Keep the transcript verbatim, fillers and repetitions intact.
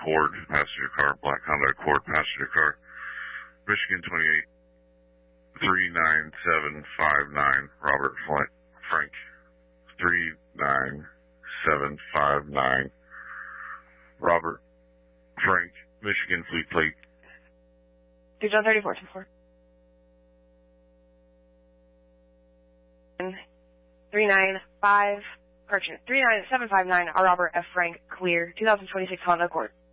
Accord, passenger car, black Honda Accord, passenger car, Michigan twenty-eight, three nine seven five nine, Robert Frank, three nine seven five nine, Robert Frank, Michigan fleet plate. Two John thirty-four, two four. Three nine five, correction, three nine seven five nine, R. Robert F. Frank, clear, two thousand twenty-six Honda Accord.